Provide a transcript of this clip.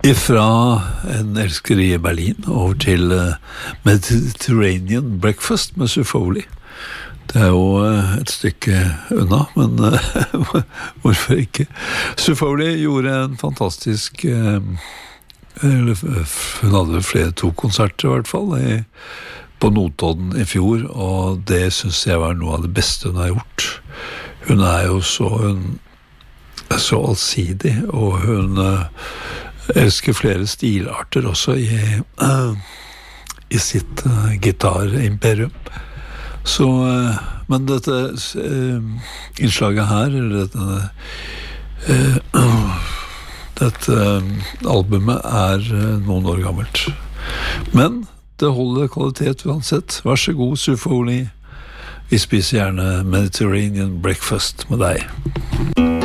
Ifra en elskeri I Berlin over til Mediterranean Breakfast med Sufoli. Det jo et stykke unna, men hvorfor ikke? Sufoli gjorde en fantastisk hun hadde to konserter I hvert fall på Notodden I fjor, og det synes jeg var noe av det beste hun har gjort. Hun jo så allsidig, og hun elsker flere stilarter også I sitt gitarimperium. Så, men dette innslaget her, eller dette albumet noen år gammelt. Men det holder kvalitet uansett. Vær så god, Sufoli. Vi spiser gjerne Mediterranean Breakfast med deg.